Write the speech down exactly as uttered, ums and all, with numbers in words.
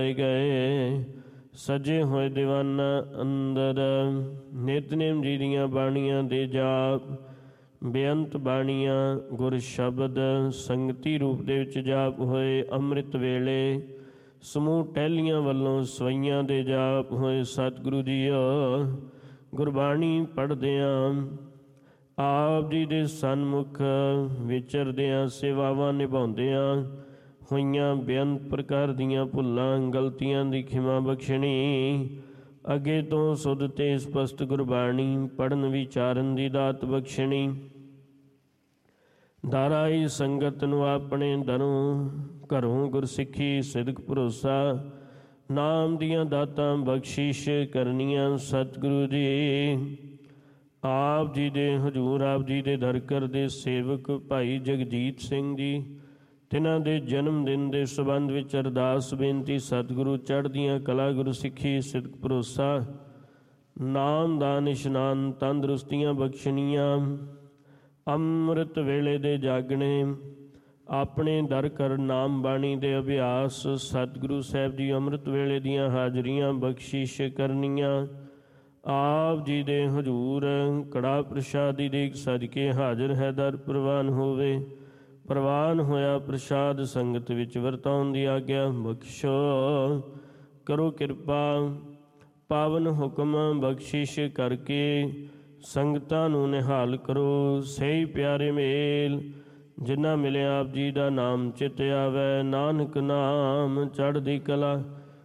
ਗਏ ਸਜੇ ਹੋਏ ਦੀਵਾਨਾ ਅੰਦਰ। ਨਿਤਨੇਮ ਜੀ ਦੀਆਂ ਬਾਣੀਆਂ ਦੇ ਜਾਪ, ਬੇਅੰਤ ਬਾਣੀਆਂ ਗੁਰ ਸ਼ਬਦ ਸੰਗਤੀ ਰੂਪ ਦੇ ਵਿੱਚ ਜਾਪ ਹੋਏ। ਅੰਮ੍ਰਿਤ ਵੇਲੇ ਸਮੂਹ ਟਹਿਲੀਆਂ ਵੱਲੋਂ ਸਵਈਆਂ ਦੇ ਜਾਪ ਹੋਏ। ਸਤਿਗੁਰੂ ਜੀਓ ਗੁਰਬਾਣੀ ਪੜ੍ਹਦਿਆਂ ਆਪ ਜੀ ਦੇ ਸਨਮੁਖ ਵਿਚਰਦਿਆਂ ਸੇਵਾਵਾਂ ਨਿਭਾਉਂਦਿਆਂ ਹੋਈਆਂ ਬੇਅੰਤ ਪ੍ਰਕਾਰ ਦੀਆਂ ਭੁੱਲਾਂ ਗਲਤੀਆਂ ਦੀ ਖਿਮਾ ਬਖਸ਼ਣੀ। ਅੱਗੇ ਤੋਂ ਸੁਧ ਤੇ ਸਪਸ਼ਟ ਗੁਰਬਾਣੀ ਪੜ੍ਹਨ ਵਿਚਾਰਨ ਦੀ ਦਾਤ ਬਖਸ਼ਣੀ। ਦਾਰਾਈ ਸੰਗਤ ਨੂੰ ਆਪਣੇ ਦਰੋਂ ਘਰੋਂ ਗੁਰਸਿੱਖੀ ਸਿਦਕ ਭਰੋਸਾ ਨਾਮ ਦੀਆਂ ਦਾਤਾਂ ਬਖਸ਼ਿਸ਼ ਕਰਨੀਆਂ। ਸਤਿਗੁਰੂ ਜੀ ਆਪ ਜੀ ਦੇ ਹਜ਼ੂਰ ਆਪ ਜੀ ਦੇ ਦਰਕਰ ਦੇ ਸੇਵਕ ਭਾਈ ਜਗਜੀਤ ਸਿੰਘ ਜੀ, ਤਿਨਾਂ ਦੇ ਜਨਮ ਦਿਨ ਦੇ ਸੰਬੰਧ ਵਿੱਚ ਅਰਦਾਸ ਬੇਨਤੀ। ਸਤਿਗੁਰੂ ਚੜ੍ਹਦੀਆਂ ਕਲਾ ਗੁਰਸਿੱਖੀ ਸਿਦਕ ਭਰੋਸਾ ਨਾਮ ਦਾਨ ਇਸ਼ਨਾਨ ਤੰਦਰੁਸਤੀਆਂ ਬਖਸ਼ਣੀਆਂ। ਅੰਮ੍ਰਿਤ ਵੇਲੇ ਦੇ ਜਾਗਣੇ ਆਪਣੇ ਦਰ ਕਰ ਨਾਮ ਬਾਣੀ ਦੇ ਅਭਿਆਸ। ਸਤਿਗੁਰੂ ਸਾਹਿਬ ਜੀ ਅੰਮ੍ਰਿਤ ਵੇਲੇ ਦੀਆਂ ਹਾਜ਼ਰੀਆਂ ਬਖਸ਼ਿਸ਼ ਕਰਨੀਆਂ। ਆਪ ਜੀ ਦੇ ਹਜ਼ੂਰ ਕੜਾ ਪ੍ਰਸ਼ਾਦੀ ਦੇਖ ਸਦਕੇ ਹਾਜ਼ਰ ਹੈ ਦਰ ਪ੍ਰਵਾਨ ਹੋਵੇ। ਪ੍ਰਵਾਨ ਹੋਇਆ ਪ੍ਰਸ਼ਾਦ ਸੰਗਤ ਵਿੱਚ ਵਰਤਾਉਣ ਦੀ ਆਗਿਆ ਬਖਸ਼ੋ। ਕਰੋ ਕਿਰਪਾ ਪਾਵਨ ਹੁਕਮ ਬਖਸ਼ਿਸ਼ ਕਰਕੇ ਸੰਗਤਾਂ ਨੂੰ ਨਿਹਾਲ ਕਰੋ। ਸਹੀ ਪਿਆਰੇ ਮੇਲ ਜਿਨ੍ਹਾਂ ਮਿਲਿਆ ਆਪ ਜੀ ਦਾ ਨਾਮ ਚਿਤ ਆਵੈ। ਨਾਨਕ ਨਾਮ ਚੜ੍ਹਦੀ ਕਲਾ